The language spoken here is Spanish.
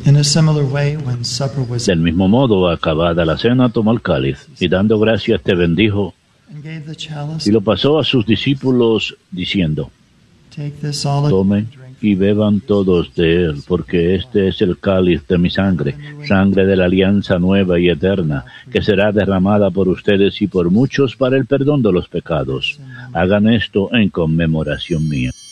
Del mismo modo, acabada la cena, tomó el cáliz, y dando gracias te bendijo, y lo pasó a sus discípulos, diciendo: Tomen y beban todos de él, porque este es el cáliz de mi sangre, sangre de la alianza nueva y eterna, que será derramada por ustedes y por muchos para el perdón de los pecados. Hagan esto en conmemoración mía.